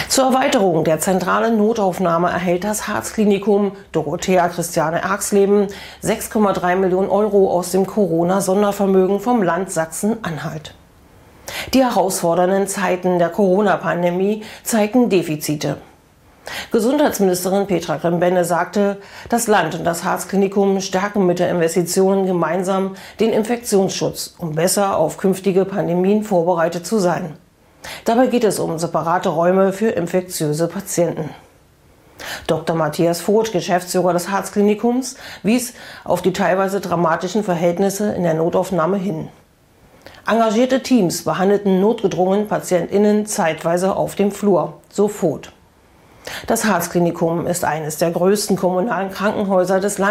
Zur Erweiterung der zentralen Notaufnahme erhält das Harzklinikum Dorothea Christiane Erxleben 6,3 Millionen Euro aus dem Corona-Sondervermögen vom Land Sachsen-Anhalt. Die herausfordernden Zeiten der Corona-Pandemie zeigen Defizite. Gesundheitsministerin Petra Grimbenne sagte, das Land und das Harzklinikum stärken mit der Investition gemeinsam den Infektionsschutz, um besser auf künftige Pandemien vorbereitet zu sein. Dabei geht es um separate Räume für infektiöse Patienten. Dr. Matthias Voth, Geschäftsführer des Harzklinikums, wies auf die teilweise dramatischen Verhältnisse in der Notaufnahme hin. Engagierte Teams behandelten notgedrungen PatientInnen zeitweise auf dem Flur, so Voth. Das Harzklinikum ist eines der größten kommunalen Krankenhäuser des Landes.